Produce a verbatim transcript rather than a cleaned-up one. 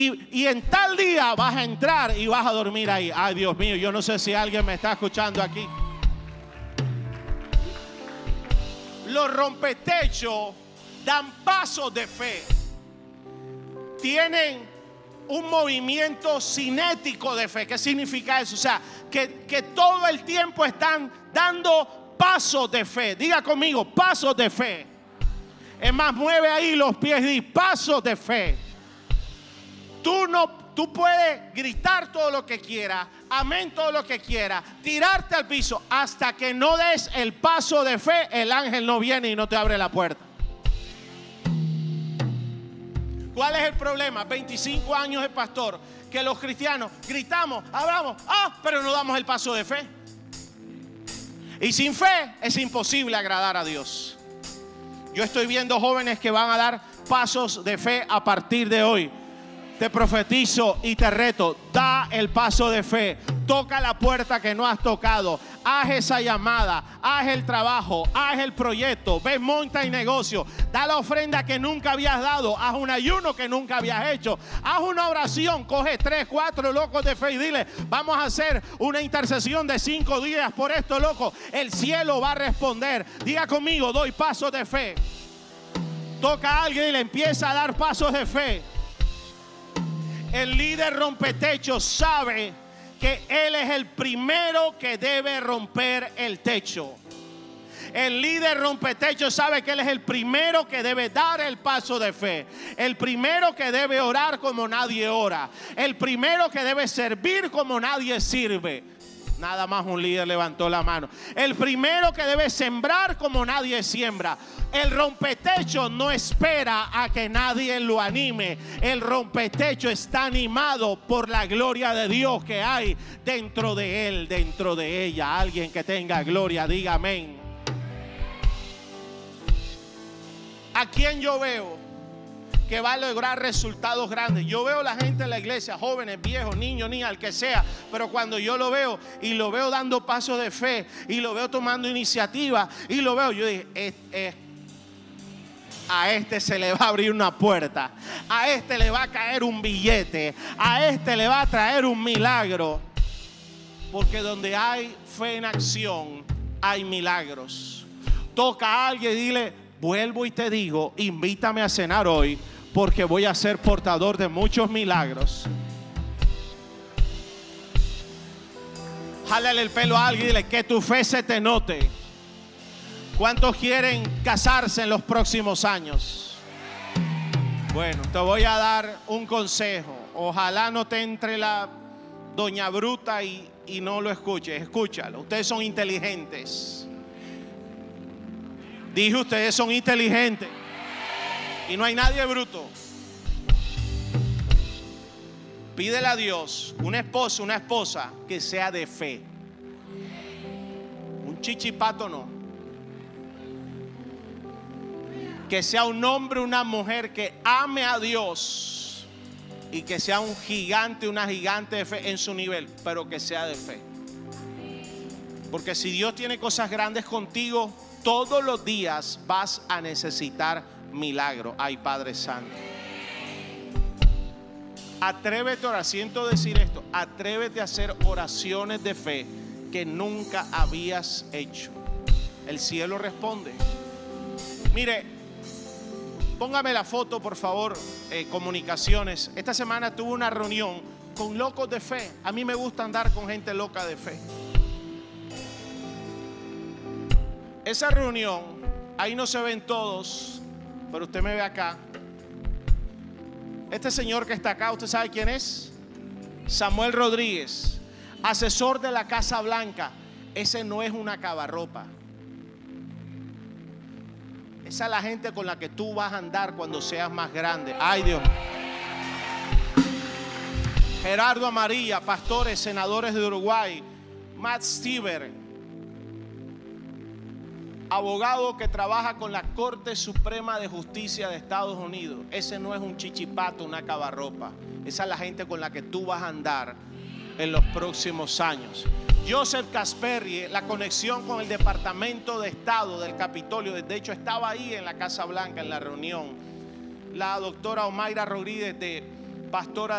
Y, y en tal día vas a entrar y vas a dormir ahí. Ay, Dios mío, yo no sé si alguien me está escuchando aquí. Los rompetechos dan pasos de fe. Tienen un movimiento cinético de fe. ¿Qué significa eso? O sea, que, que todo el tiempo están dando pasos de fe. Diga conmigo, pasos de fe. Es más, mueve ahí los pies y di, pasos de fe. Tú no, tú puedes gritar todo lo que quieras, amén todo lo que quieras, tirarte al piso, hasta que no des el paso de fe, el ángel no viene y no te abre la puerta. ¿Cuál es el problema? veinticinco años de pastor, que los cristianos gritamos, hablamos, ah, pero no damos el paso de fe. Y sin fe es imposible agradar a Dios. Yo estoy viendo jóvenes que van a dar pasos de fe a partir de hoy. Te profetizo y te reto, da el paso de fe, toca la puerta que no has tocado, haz esa llamada, haz el trabajo, haz el proyecto, ve, monta el negocio, da la ofrenda que nunca habías dado, haz un ayuno que nunca habías hecho, haz una oración, coge tres, cuatro locos de fe y dile, vamos a hacer una intercesión de cinco días por esto, loco, el cielo va a responder. Diga conmigo, doy pasos de fe. Toca a alguien y le empieza a dar pasos de fe. El líder rompetechos sabe que él es el primero que debe romper el techo. El líder rompetechos sabe que él es el primero que debe dar el paso de fe. El primero que debe orar como nadie ora. El primero que debe servir como nadie sirve. Nada más un líder levantó la mano. El primero que debe sembrar como nadie siembra. El rompetecho no espera a que nadie lo anime. El rompetecho está animado por la gloria de Dios que hay dentro de él, dentro de ella. Alguien que tenga gloria, diga amén. ¿A quién yo veo que va a lograr resultados grandes? Yo veo la gente en la iglesia, jóvenes, viejos, niños, niñas, el que sea, pero cuando yo lo veo y lo veo dando pasos de fe y lo veo tomando iniciativa y lo veo, yo dije, es, es, a este se le va a abrir una puerta, a este le va a caer un billete, a este le va a traer un milagro, porque donde hay fe en acción hay milagros. Toca a alguien y dile, vuelvo y te digo, invítame a cenar hoy, porque voy a ser portador de muchos milagros. Jálale el pelo a alguien y dile, que tu fe se te note. ¿Cuántos quieren casarse en los próximos años? Bueno, te voy a dar un consejo. Ojalá no te entre la doña bruta y, y no lo escuches. Escúchalo. Ustedes son inteligentes. Dije, ustedes son inteligentes. Y no hay nadie bruto. Pídele a Dios un esposo, una esposa que sea de fe. Un chichipato no. Que sea un hombre, una mujer que ame a Dios y que sea un gigante, una gigante de fe en su nivel, pero que sea de fe. Porque si Dios tiene cosas grandes contigo, todos los días vas a necesitar milagro. Ay, Padre Santo. Atrévete a orar. Siento decir esto. Atrévete a hacer oraciones de fe que nunca habías hecho. El cielo responde. Mire, póngame la foto, por favor, eh, comunicaciones. Esta semana tuve una reunión con locos de fe. A mí me gusta andar con gente loca de fe. Esa reunión, ahí no se ven todos, pero usted me ve acá. Este señor que está acá, ¿usted sabe quién es? Samuel Rodríguez, asesor de la Casa Blanca. Ese no es una cabarropa. Esa es la gente con la que tú vas a andar cuando seas más grande. Ay, Dios. Gerardo Amarilla, pastores, senadores de Uruguay. Matt Stever, abogado que trabaja con la Corte Suprema de Justicia de Estados Unidos. Ese no es un chichipato, una cabarropa. Esa es la gente con la que tú vas a andar en los próximos años. Joseph Casperri, la conexión con el Departamento de Estado del Capitolio. De hecho, estaba ahí en la Casa Blanca en la reunión. La doctora Omaira Rodríguez, de pastora